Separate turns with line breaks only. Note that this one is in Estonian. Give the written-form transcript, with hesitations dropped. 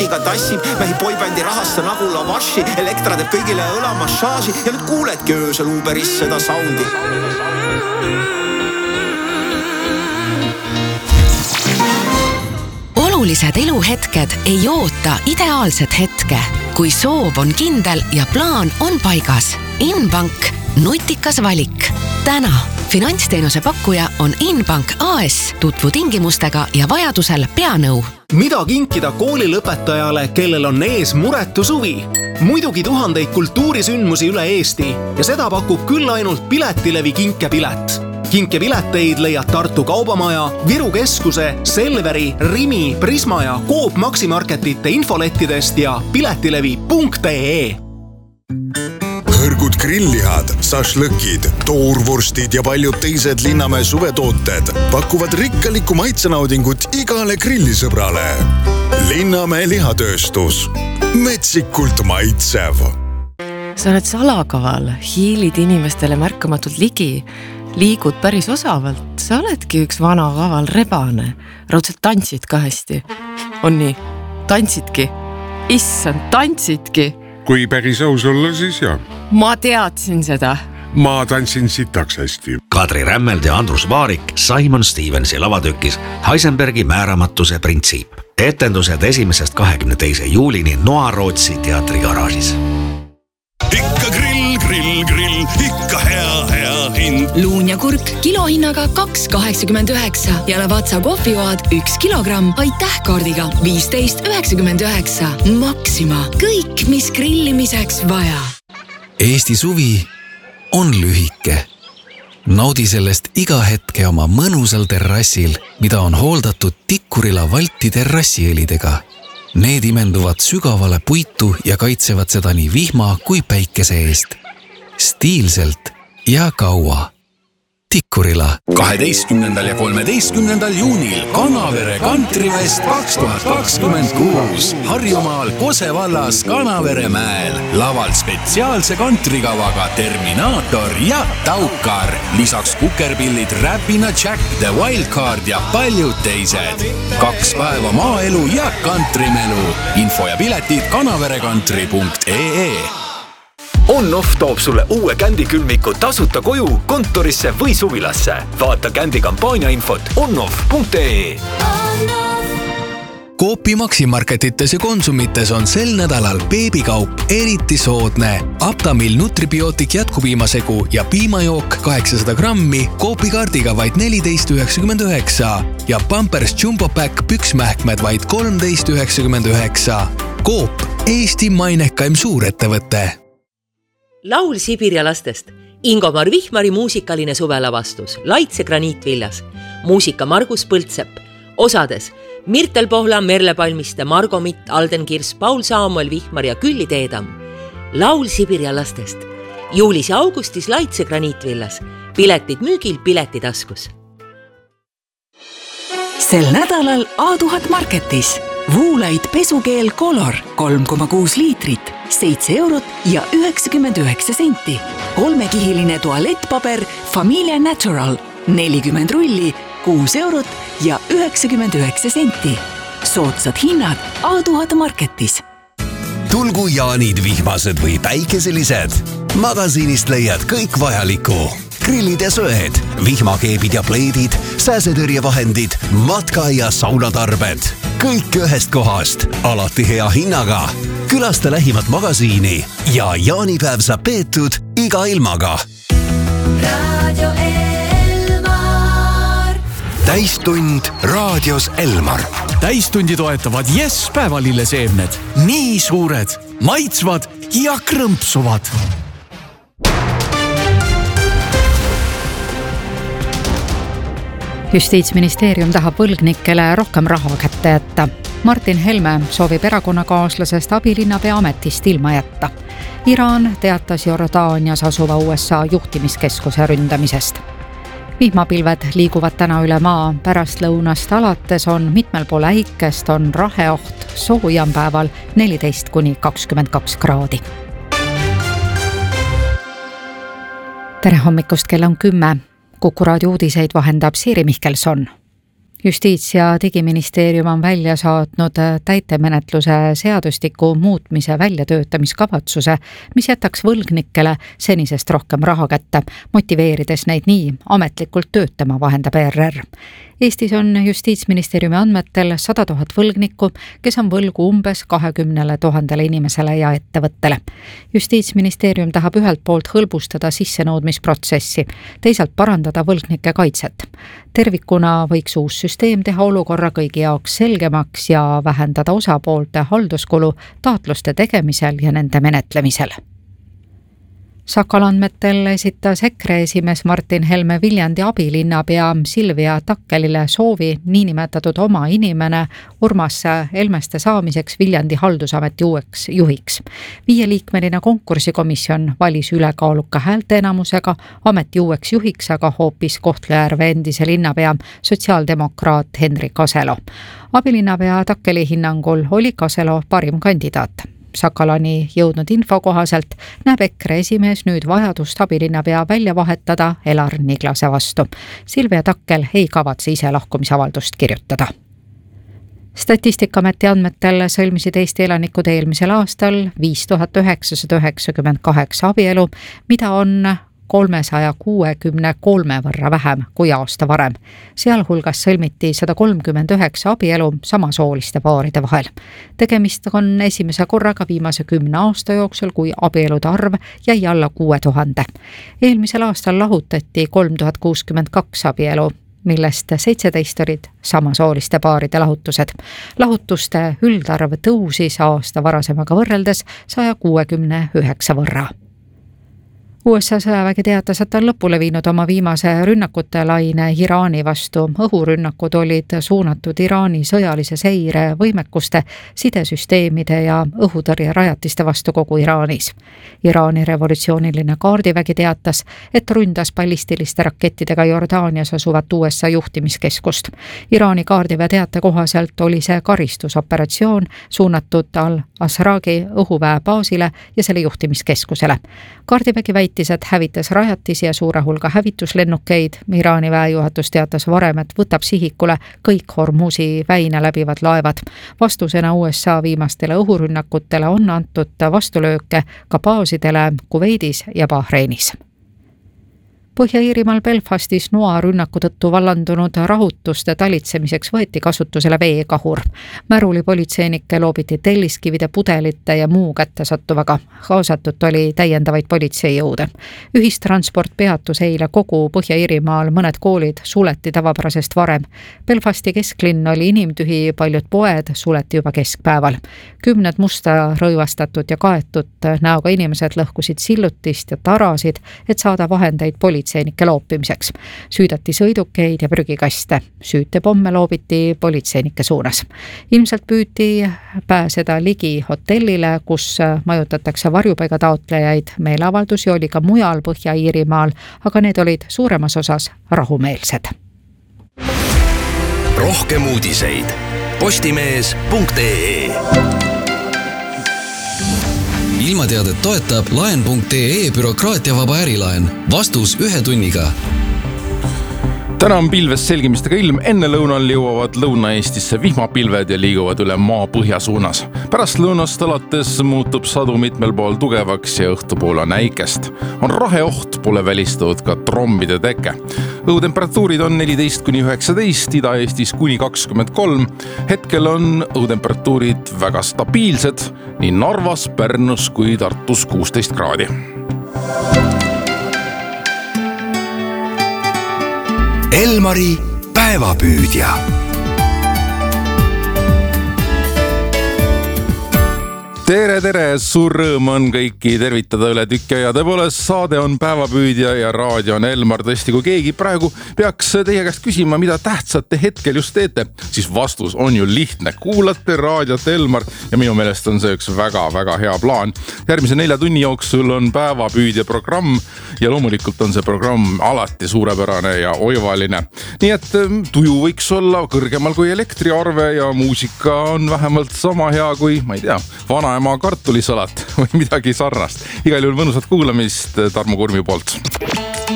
ketiga tassib, mehi boybändi rahassa nagu lavashi, Elektra teeb kõigile õlamassaaži ja nüüd kuuledki öösel Uberis seda soundi.
Olulised eluhetked ei oota ideaalset hetke. Kui soov on kindel ja plaan on paigas. Inbank, nutikas valik. Täna finantsteenuse pakkuja on Inbank AS. Tutvu tingimustega ja vajadusel peanõu.
Mida kinkida koolilõpetajale, kellel on ees muretu suvi? Muidugi tuhandeid kultuurisündmusi üle Eesti ja seda pakub küll ainult Piletilevi kinkepilet. Kinkepileteid leiad Tartu Kaubamaja, Viru Keskuse, Selveri, Rimi, Prisma ja Coop Maximarketite infolettidest ja piletilevi.ee.
Hõrgud grillihad, sašlõkid, toorvorstid ja paljud teised Linnamäe suvetooted pakuvad rikkalikku maitsenaudingut igale grillisõbrale. Linnamäe lihatööstus. Metsikult maitsev.
Sa oled salakaval, hiilid inimestele märkamatult ligi, liigud päris osavalt, sa oledki üks vana kaval rebane, raudselt tantsid ka hästi. On nii, tantsidki, issand, tantsidki.
Kui päris aus olla, siis jah.
Ma teadsin seda.
Ma tantsin sitaks hästi.
Kadri Rämmeld ja Andrus Vaarik Simon Stevensi lavatükis Heisenbergi määramatuse printsiip. Etendused 1.–22. juulini Noa-Rootsi teatrigaraažis.
Ikka grill, ikka hea hind.
Luun ja kurk kilohinnaga 2,89 ja Lavazza kohvijoad 1 kilogramm aitähkaardiga 15,99. Maxima, kõik mis grillimiseks vaja.
Eesti suvi on lühike. Naudi sellest iga hetke oma mõnusal terrassil, mida on hooldatud Tikkurila Valti terrassielidega. Need imenduvad sügavale puitu ja kaitsevad seda nii vihma kui päikese eest. Stiilselt ja kaua. Tikkurila.
12. ja 13. juunil Kanavere Kantrivest 2026 Harjumaal Kose vallas Kanavere mäel. Laval spetsiaalse kantrikavaga Terminaator ja Taukar. Lisaks kukerpillid Räpina Jack, The Wildcard ja paljud teised. 2 päeva maaelu ja kantrimelu. Info ja piletid kanaverekantri.ee.
On-Off toob sulle uue kändikülmiku tasuta koju, kontorisse või suvilasse. Vaata kändi kampaania infot onoff.ee.
Coopi Maximarketites ja Konsumites on sel nädalal beebikaup eriti soodne. Aptamil Nutribiotik jätkupiimasegu ja piimajook 800 grammi Coopi kaardiga vaid 14,99 ja Pampers Jumbo Pack püksmähkmed vaid 13,99. Coop, Eesti mainekaim suurettevõte.
Laul Sibiria lastest. Ingomar Vihmari muusikaline suvelavastus. Laitse graniitviljas. Muusika Margus Põldsepp. Osades Mirtel Pohla, Merle Palmiste, Margo Mitt, Alden Kirs, Paul Saamuel Vihmar ja Külli Teedam. Laul Sibiria lastest. Juulis ja augustis Laitse graniitvillas. Piletid müügil, piletitaskus.
Sel nädalal A1000 Marketis. Voolite pesukeel Color 3,6 liitrit, 7 eurot ja 99 senti. 3-kihiline tualettpaber Familia Natural 40 rulli, 6 eurot ja 99 senti. Soodsad hinnad A1000 Marketis.
Tulgu jaanid vihmased või päikeselised. Magasiinist leiad kõik vajaliku. Grillid ja söed, vihmakeebid ja pleedid, sääsetõrjevahendid, matka- ja saunatarbed. Kõik ühest kohast, alati hea hinnaga. Külasta lähimat magasiini ja jaanipäev saab peetud iga ilmaga.
Radio Elmar.
Täistund raadios Elmar.
Täistundi toetavad Yes päevalilleseemned. Nii suured, maitsvad ja krõmpsuvad.
Justiitsministeerium tahab võlgnikele rohkem raha kätte jätta. Martin Helme soovib erakonnakaaslasest abilinnapea ametist ilma jätta. Iraan teatas Jordaanias asuva USA juhtimiskeskuse ründamisest. Vihmapilved liiguvad täna üle maa. Pärast lõunast alates on mitmel pool äikest, on raheoht, soojam päeval 14–22 kraadi. Tere hommikust, kell on 10. Kuku raadio uudiseid vahendab Siiri Mihkelson. Justiits- ja Digiministeerium on välja saatnud täitemenetluse seadustiku muutmise väljatöötamiskavatsuse, mis jätaks võlgnikele senisest rohkem raha kätte, motiveerides neid nii ametlikult töötama, vahendab ERR. Eestis on Justiitsministeeriumi andmetel 100 000 võlgnikku, kes on võlgu umbes 20 000 inimesele ja ettevõttele. Justiitsministeerium tahab ühelt poolt hõlbustada sissenõudmisprotsessi, teisalt parandada võlgnike kaitset. Tervikuna võiks uus süsteem teha olukorra kõigi jaoks selgemaks ja vähendada osapoolte halduskulu taotluste tegemisel ja nende menetlemisel. Sakala andmetel esitas EKRE esimees Martin Helme Viljandi abilinnapea Silvia Takkelile soovi niinimetatud oma inimene Urmas Helmeste saamiseks Viljandi haldusameti uueks juhiks. 5-liikmeline konkursikomisjon valis ülekaaluka häälteenamusega ameti uueks juhiks, aga hoopis Kohtla-Järve endise linnapea sotsiaaldemokraat Henri Kaselo. Abilinnapea Takkeli hinnangul oli Kaselo parim kandidaat. Sakalani jõudnud info kohaselt näeb EKRE esimees nüüd vajadust abilinnapea välja vahetada Elar Niglase vastu. Silvia Takkel ei kavatse ise lahkumisavaldust kirjutada. Statistikaameti andmetel sõlmisid Eesti elanikud eelmisel aastal 5998 abielu, mida on 363 võrra vähem kui aasta varem. Sealhulgas sõlmiti 139 abielu samasooliste paaride vahel. Tegemist on esimese korraga viimase 10 aasta jooksul, kui abielude arv jäi alla 6000. Eelmisel aastal lahutati 3062 abielu, millest 17 olid samasooliste paaride lahutused. Lahutuste üldarv tõusis aasta varasemaga võrreldes 169 võrra. USA sõjavägi teatas, et on lõpule viinud oma viimase rünnakute laine Iraani vastu. Õhurünnakud olid suunatud Iraani sõjalise seire võimekuste, sidesüsteemide ja õhutõrjerajatiste vastu kogu Iraanis. Iraani revolutsiooniline kaardivägi teatas, et ründas ballistiliste rakettidega Jordaanias asuvat USA juhtimiskeskust. Iraani kaardiväe teate kohaselt oli see karistusoperatsioon suunatud Al-Asraqi õhuväe baasile ja selle juhtimiskeskusele. Kaardivägi väitis, et hävitas rajatisi ja suure hulga hävituslennukeid. Iraani väejuhatus teatas varem, et võtab sihikule kõik Hormuzi väina läbivad laevad. Vastusena USA viimastele õhurünnakutele on antud vastulööke ka baasidele Kuveidis ja Bahreinis. Põhja-Iirimaal Belfastis Noa rünnaku tõttu vallandunud rahutuste talitsemiseks võeti kasutusele veekahur. Märuli politseinikke loobiti telliskivide, pudelite ja muu kättesattuvaga. Kaasatud oli täiendavaid politseijõude. Ühistransport peatus eile kogu Põhja-Iirimaal, mõned koolid suleti tavapärasest varem. Belfasti kesklinn oli inimtühi, paljud poed suleti juba keskpäeval. 10 musta rõivastatud ja kaetud näoga inimesed lõhkusid sillutist ja tarasid, et saada vahendeid politseinike loopimiseks. Süüdati sõidukeid ja prügikaste. Süütepomme loobiti politseinike suunas. Ilmselt püüti pääseda ligi hotellile, kus majutatakse varjupaiga taotlejaid. Meeleavaldusi oli ka mujal Põhja-Iirimaal, aga need olid suuremas osas rahumeelsed.
Rohkem uudiseid postimees.ee.
Ilmateadet toetab laen.ee bürokraatiavaba ärilaen. Vastus 1 tunniga.
Täna on pilvest selgimistega ilm, enne lõunal jõuavad Lõuna-Eestisse vihmapilved ja liiguvad üle maa põhja suunas. Pärast lõunast alates muutub sadu mitmel pool tugevaks ja õhtupool on äikest. On raheoht, pole välistatud ka trombide teke. Õhutemperatuurid on 14–19, Ida-Eestis kuni 23. Hetkel on õhutemperatuurid väga stabiilsed, nii Narvas, Pärnus kui Tartus 16 kraadi.
Elmari päevapüüdja.
Tere, suur rõõm on kõiki tervitada üle tükki ja tõepoolest saade on päevapüüdja ja raadio on Elmar. Tõesti, kui keegi praegu peaks teie käest küsima, mida tähtsat te hetkel just teete, siis vastus on ju lihtne. Kuulate raadiot Elmar ja minu meelest on see üks väga hea plaan. Järgmise 4 tunni jooksul on päevapüüdja programm ja loomulikult on see programm alati suurepärane ja oivaline. Nii et tuju võiks olla kõrgemal kui elektriarve ja muusika on vähemalt sama hea kui, ma ei tea, vanaema kartulisalat või midagi sarnast. Igal juhul mõnusat kuulamist Tarmo Kurmi poolt.